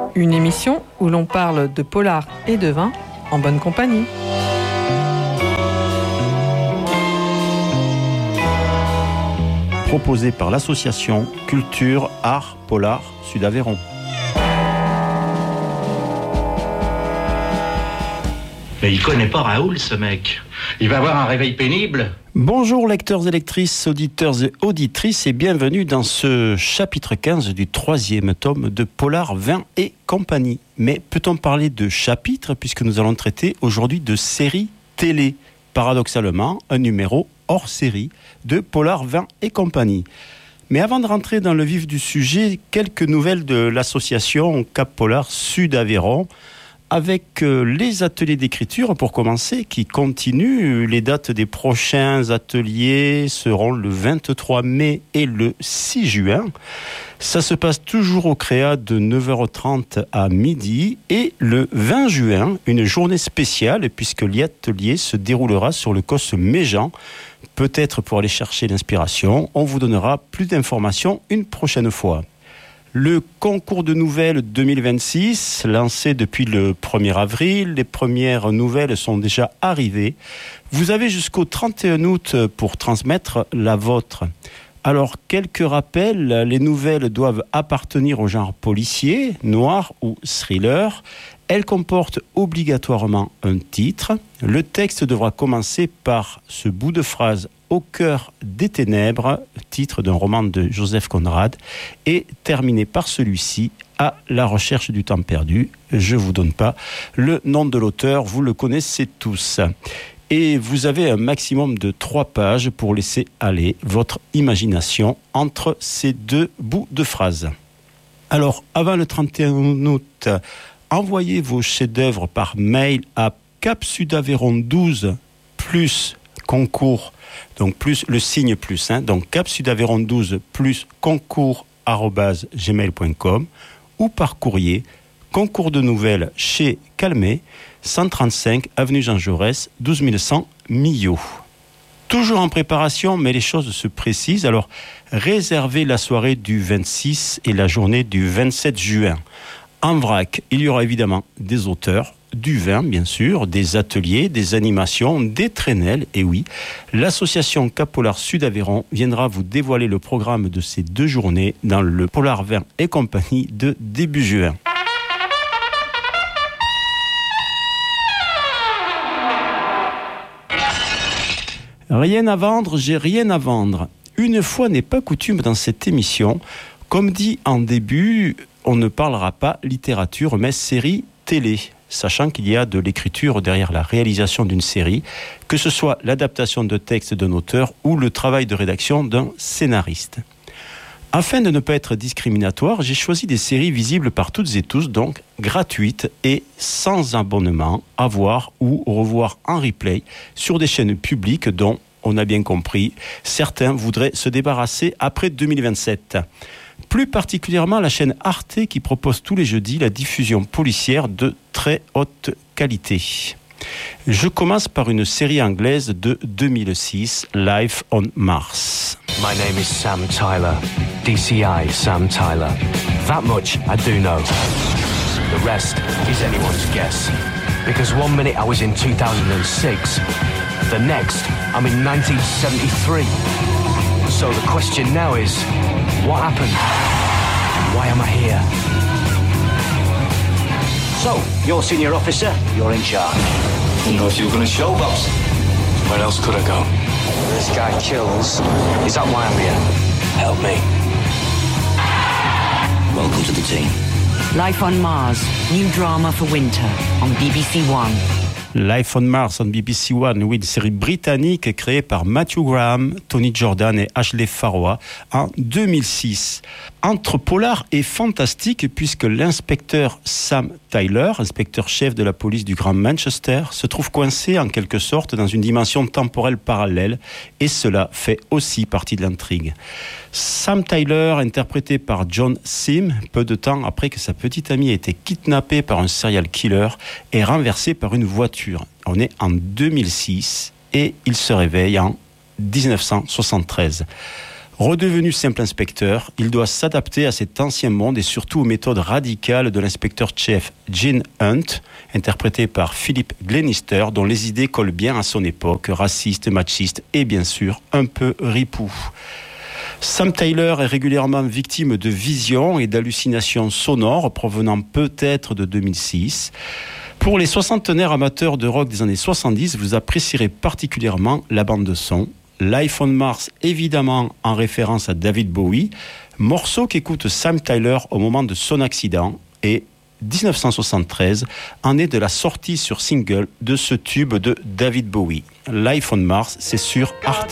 Une émission où l'on parle de polar et de vin en bonne compagnie. Proposé par l'association Culture Art Polar Sud-Aveyron. Mais il connaît pas Raoul, ce mec. Il va avoir un réveil pénible. Bonjour lecteurs et lectrices, auditeurs et auditrices, et bienvenue dans ce chapitre 15 du 3e tome de Polar, Vin et Compagnie. Mais peut-on parler de chapitre puisque nous allons traiter aujourd'hui de série télé? Paradoxalement, un numéro hors série de Polar, Vin et Compagnie. Mais avant de rentrer dans le vif du sujet, quelques nouvelles de l'association Cap Polar Sud-Aveyron, avec les ateliers d'écriture, pour commencer, qui continuent. Les dates des prochains ateliers seront le 23 mai et le 6 juin. Ça se passe toujours au Créa de 9h30 à midi. Et le 20 juin, une journée spéciale, puisque l'atelier se déroulera sur le COS Méjean. Peut-être pour aller chercher l'inspiration. On vous donnera plus d'informations une prochaine fois. Le concours de nouvelles 2026, lancé depuis le 1er avril, les premières nouvelles sont déjà arrivées. Vous avez jusqu'au 31 août pour transmettre la vôtre. Alors, quelques rappels, les nouvelles doivent appartenir au genre policier, noir ou thriller. Elles comportent obligatoirement un titre. Le texte devra commencer par ce bout de phrase « Au cœur des ténèbres », titre d'un roman de Joseph Conrad, et terminer par celui-ci « À la recherche du temps perdu ». Je ne vous donne pas le nom de l'auteur, vous le connaissez tous. Et vous avez un maximum de 3 pages pour laisser aller votre imagination entre ces deux bouts de phrase. Alors, avant le 31 août, envoyez vos chefs-d'œuvre par mail à capsudaveyron12 plus concours, donc plus le signe plus, donc capsudaveyron12 plus concours@gmail.com, ou par courrier, concours de nouvelles chez Calmet, 135 avenue Jean Jaurès, 12100 Millau. Toujours en préparation, mais les choses se précisent. Alors, réservez la soirée du 26 et la journée du 27 juin. En vrac, il y aura évidemment des auteurs, du vin bien sûr, des ateliers, des animations, des traînelles. Et oui, l'association Cap Polar Sud-Aveyron viendra vous dévoiler le programme de ces 2 journées dans le Polar Vin et Compagnie de début juin. Rien à vendre, j'ai rien à vendre. Une fois n'est pas coutume dans cette émission. Comme dit en début, on ne parlera pas littérature, mais série télé, sachant qu'il y a de l'écriture derrière la réalisation d'une série, que ce soit l'adaptation de texte d'un auteur ou le travail de rédaction d'un scénariste. Afin de ne pas être discriminatoire, j'ai choisi des séries visibles par toutes et tous, donc gratuites et sans abonnement, à voir ou revoir en replay sur des chaînes publiques dont, on a bien compris, certains voudraient se débarrasser après 2027. Plus particulièrement la chaîne Arte qui propose tous les jeudis la diffusion policière de très haute qualité. Je commence par une série anglaise de 2006, Life on Mars. My name is Sam Tyler, DCI Sam Tyler. That much I do know. The rest is anyone's guess. Because one minute I was in 2006, the next I'm in 1973. So the question now is, what happened? Why am I here? So, you're senior officer, you're in charge. Didn't know if you were going to show, Bobs. Where else could I go? This guy kills. Is that why I'm here? Help me. Welcome to the team. Life on Mars, new drama for winter on BBC One. Life on Mars on BBC One, oui, une série britannique créée par Matthew Graham, Tony Jordan et Ashley Farrow en 2006. Entre polar et fantastique, puisque l'inspecteur Sam Tyler, inspecteur-chef de la police du Grand Manchester, se trouve coincé en quelque sorte dans une dimension temporelle parallèle, et cela fait aussi partie de l'intrigue. Sam Tyler, interprété par John Simm, peu de temps après que sa petite amie ait été kidnappée par un serial killer et renversée par une voiture. On est en 2006 et il se réveille en 1973. Redevenu simple inspecteur, il doit s'adapter à cet ancien monde et surtout aux méthodes radicales de l'inspecteur-chef Gene Hunt, interprété par Philip Glenister, dont les idées collent bien à son époque, raciste, machiste et bien sûr un peu ripou. Sam Tyler est régulièrement victime de visions et d'hallucinations sonores provenant peut-être de 2006. Pour les soixantenaires amateurs de rock des années 70, vous apprécierez particulièrement la bande son. Life on Mars, évidemment en référence à David Bowie, morceau qu'écoute Sam Tyler au moment de son accident, et 1973 année de la sortie sur single de ce tube de David Bowie. Life on Mars, c'est sur Arte.